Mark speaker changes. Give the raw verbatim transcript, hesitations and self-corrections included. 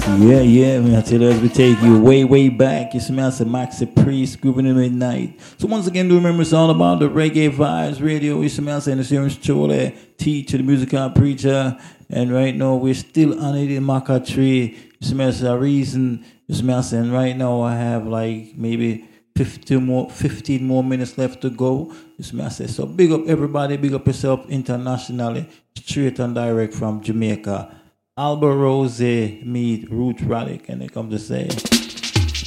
Speaker 1: Yeah, yeah, man. I tell you, as we take you way, way back. You see me, I said Maxi Priest, Grooving in the Midnight. So once again, do remember it's all about the Reggae Vibes Radio. You see me, I say, the Serious Chole, teacher, the musical preacher. And right now, we're still on it in Maca Tree. You see me, I say, a reason. You see me, I say, and right now, I have like maybe fifteen more, fifteen more minutes left to go. You see me, I say, so big up everybody, big up yourself internationally, straight and direct from Jamaica. Alba Rose meet Ruth Radic, and they come to say.